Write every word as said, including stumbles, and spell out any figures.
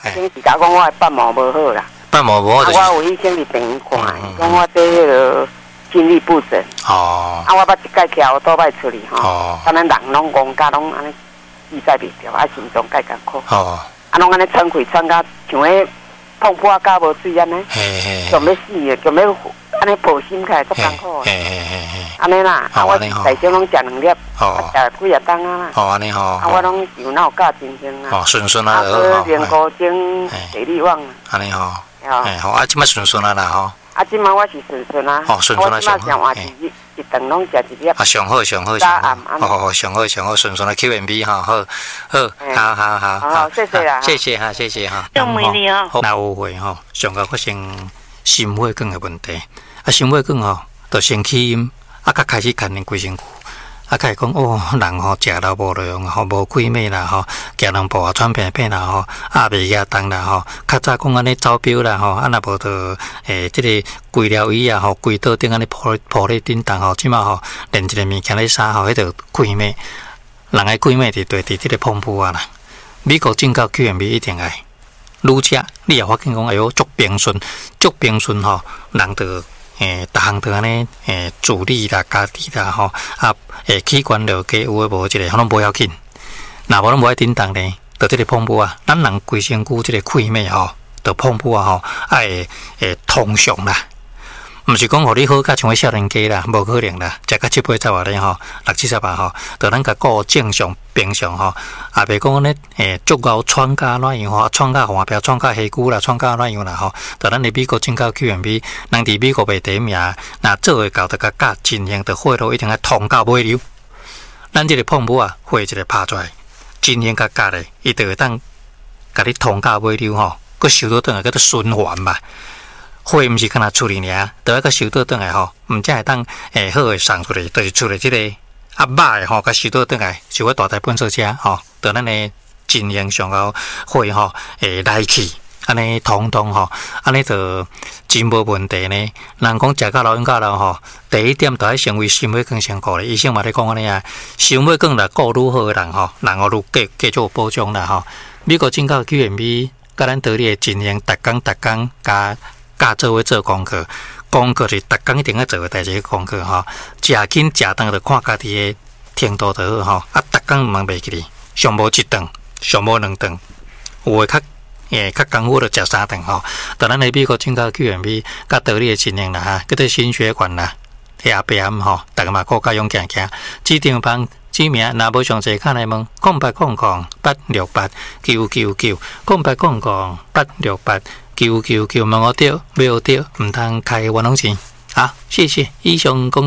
先是甲讲我的瓣膜无好啦， 瓣膜无好， 啊，我有医生去病院看，讲我这迄个心律不整。哦。啊，我捌一届桥倒摆出去吼，咱咱人拢戆甲拢安尼意识袂调，啊，心脏介艰苦。哦。啊，拢安尼喘气喘甲像迄碰破甲无水安尼，强要死诶，强要安尼抱心起来足艰苦。嘿嘿嘿嘿。安尼啦，啊，我大小拢食两粒，啊，食几啊冬啊啦。哦，安尼吼。啊，我拢有哪有教真经啊？哦，顺顺啊，好。练高精、地理网啊。安尼吼。哎，好，啊，即摆顺顺啊啦吼。啊，即摆我是顺顺啊。哦，顺顺啊，上好。我即摆一一顿拢食一粒。啊，上好，上好，上好。好好，上好，上好，顺顺啊 Q M B 哈，好，好，好好好。好，谢谢啦。谢谢哈，谢谢哈。 祝每年哦。 那有会吼，上个发生心血管的问题，啊，心血管吼，就先起因，啊，甲开始牵连规身躯。啊，开始讲哦，人吼食了无量，吼无气脉啦，吼行两步啊喘平平啦，吼啊袂亚当啦，吼较早讲安尼走标啦，吼啊若无着诶，即个规疗椅啊，吼规倒顶安尼铺铺咧顶当吼，即码吼连一个物件咧衫吼，迄着气脉，人诶气脉伫对伫即个pom布啊啦。美国进口 Q M B 一定爱，愈食你也发现讲哎哟足平顺，足平顺吼，人着。诶，逐项都安尼，诶，助力啦、家己啦，吼，啊，诶，器官了解有诶无一个，可能无要紧。若无咱无爱叮当呢，着即个pom布啊，咱人规身躯即个气脉吼，着pom布啊吼，爱诶通畅啦。毋是讲互你好甲像个少年家啦，无可能啦，食到七八十啊咧吼，六七十啊吼，着咱甲顾正常平常吼，也袂讲咧诶足够喘甲哪样吼，喘甲换票，喘甲下骨啦，喘甲哪样啦吼，着咱伫美国进口 Q M B， 人伫美国卖第一名，若做会到着甲甲进行着血路一定要通到尾流，咱即个碰布啊，血一个拍出来，进行甲甲咧，伊着会当甲你通到尾流吼，佮收到转来，叫做循环嘛。血毋是干那处理尔，倒一个收倒转来吼，毋才会当诶好诶送出去，就是出来即个啊歹诶吼，甲收倒转来，就我大台本色车吼，倒咱诶进行上后血吼诶来去，安尼通通吼，安尼就真无问题呢。人讲食到老用到老吼，第一点就爱成为心血管先顾咧。医生嘛咧讲安尼啊，心血管若顾愈好诶人吼，人哦愈加加做保障啦吼。美国进口 Q M B， 甲咱道理诶进行，逐工逐工加。教做伙做功课，功课是逐工一定要做诶代志功课吼。食紧食饭就看家己诶程度就好吼。啊，逐工毋通袂记哩，上无一顿，上无两顿，有诶较诶较功夫就食三顿吼。当咱诶美国进口 Q M B， 甲道理诶进行啦哈，叫做心血管啦，下边吼，逐个嘛顾家用行行。指定帮指名，若无详细看来问，空八空空八六八九九九，空八空空八六八。九九九，问我对，没有对，唔通开冤枉钱。好，谢谢以上公。